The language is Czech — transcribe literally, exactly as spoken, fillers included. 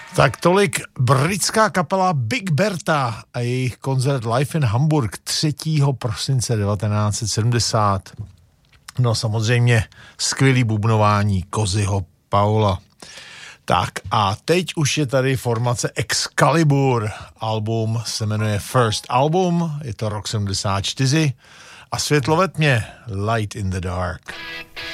Tak tolik britská kapela Big Bertha a jejich koncert Live in Hamburg třetího prosince devatenáct set sedmdesát. No samozřejmě skvělý bubnování Cozyho Paula. Tak a teď už je tady formace Excalibur. Album se jmenuje First Album, je to rok sedmdesát čtyři a Světlo ve tmě, Light in the Dark.